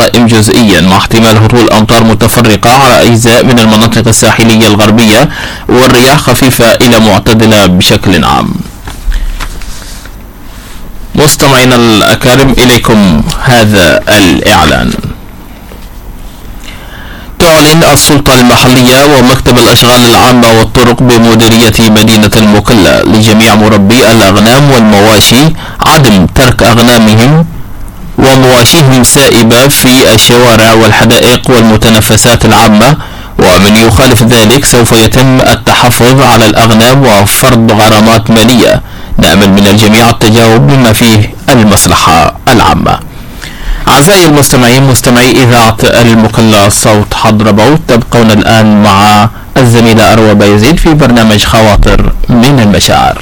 غائم جزئيا مع احتمال هطول أمطار متفرقة على أجزاء من المناطق الساحلية الغربية، والرياح خفيفة إلى معتدلة بشكل عام. مستمعينا الأكارم، إليكم هذا الإعلان. تعلن السلطة المحلية ومكتب الأشغال العامة والطرق بمديرية مدينة المكلا لجميع مربي الأغنام والمواشي عدم ترك أغنامهم ومواشيهم سائبة في الشوارع والحدائق والمتنفسات العامة، ومن يخالف ذلك سوف يتم التحفظ على الأغنام وفرض غرامات مالية. نأمل من الجميع التجاوب بما فيه المصلحة العامة. أعزائي المستمعين، مستمعي إذاعة المكلا صوت حضرموت، تبقون الآن مع الزميلة أروى بايزيد في برنامج خواطر من المشاعر.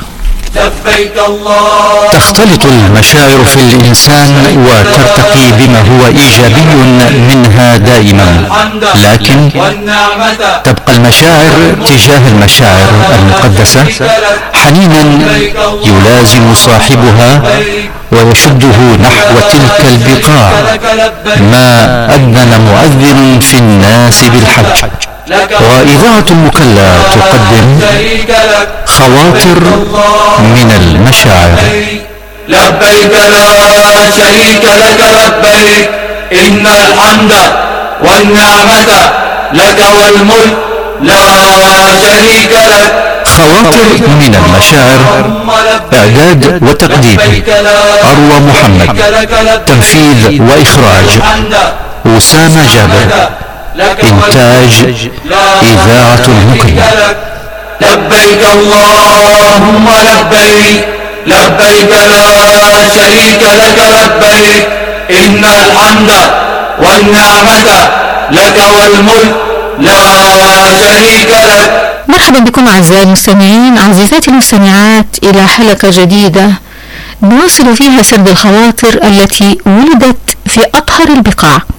تختلط المشاعر في الإنسان وترتقي بما هو إيجابي منها دائما، لكن تبقى المشاعر تجاه المشاعر المقدسة حنينا يلازم صاحبها ويشده نحو تلك البقاع، ما أذن مؤذن في الناس بالحج. وإذاعة المكلا تقدم خواطر من المشاعر. لبيك لا شريك لك لبيك، إن الحمد والنعمة لك والملك لا شريك لك. خواطر من المشاعر، إعداد وتقديم أروى محمد، تنفيذ وإخراج أسامة جابر، إنتاج إذاعة المكلا. لبيك اللهم لبيك، لبيك لا شريك لك لبيك، إن الحمد والنعمة لك والملك لا شريك لك. مرحبا بكم أعزائي المستمعين، عزيزاتي المستمعات، إلى حلقة جديدة نواصل فيها سرد الخواطر التي ولدت في أطهر البقاع.